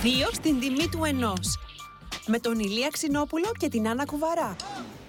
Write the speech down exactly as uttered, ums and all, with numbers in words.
Δύο στην τιμή του ενός. Με τον Ηλία Ξινόπουλο και την Άννα Κουβαρά.